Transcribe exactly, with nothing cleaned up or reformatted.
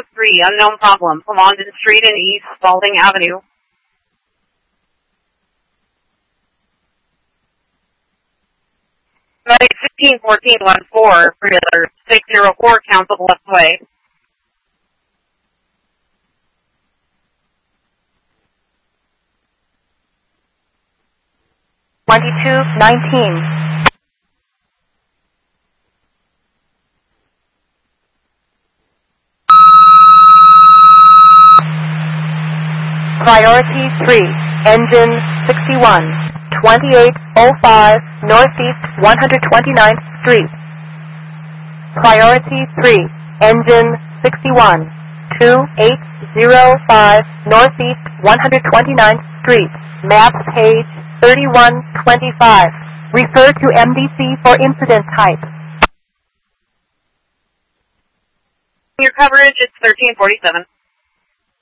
three, unknown problem, London Street and East Spalding Avenue. Medic sixteen fourteen one four, Predator six zero four, Council Left Way. twenty-two nineteen. Priority three, engine sixty-one, twenty-eight oh five, Northeast one hundred twenty-ninth Street. Priority three, engine sixty-one, twenty-eight oh five, Northeast one hundred twenty-ninth Street. Map page thirty-one twenty-five. Refer to M D C for incident type. Your coverage, it's thirteen forty-seven.